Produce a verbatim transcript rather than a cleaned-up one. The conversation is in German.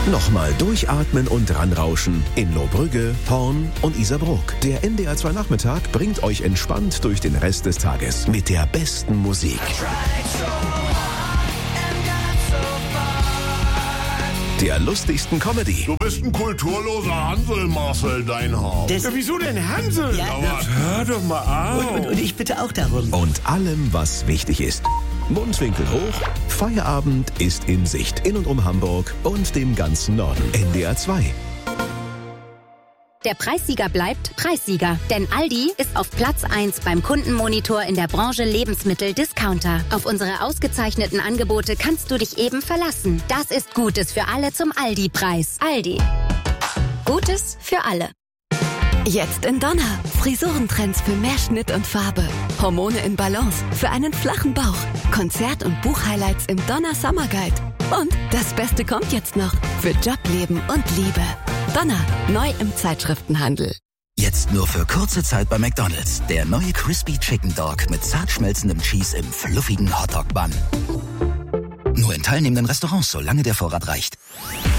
Nochmal durchatmen und ranrauschen in Lohbrügge, Horn und Isarbrook. Der N D R zwei Nachmittag bringt euch entspannt durch den Rest des Tages mit der besten Musik. Der lustigsten Comedy. Du bist ein kulturloser Hansel, Marcel Deinhardt. Das, ja, wieso denn Hansel? Ja, Aber hör doch mal auf. Und, und, und ich bitte auch darum. Und allem, was wichtig ist. Mundwinkel hoch, Feierabend ist in Sicht. In und um Hamburg und dem ganzen Norden. N D R zwei. Der Preissieger bleibt Preissieger, denn Aldi ist auf Platz eins beim Kundenmonitor in der Branche Lebensmittel-Discounter. Auf unsere ausgezeichneten Angebote kannst du dich eben verlassen. Das ist Gutes für alle zum Aldi-Preis. Aldi. Gutes für alle. Jetzt in Donner. Frisurentrends für mehr Schnitt und Farbe. Hormone in Balance für einen flachen Bauch. Konzert- und Buchhighlights im Donner Summer Guide. Und das Beste kommt jetzt noch für Job, Leben und Liebe. Donner, neu im Zeitschriftenhandel. Jetzt nur für kurze Zeit bei McDonald's. Der neue Crispy Chicken Dog mit zart schmelzendem Cheese im fluffigen Hotdog-Bun. Nur in teilnehmenden Restaurants, solange der Vorrat reicht.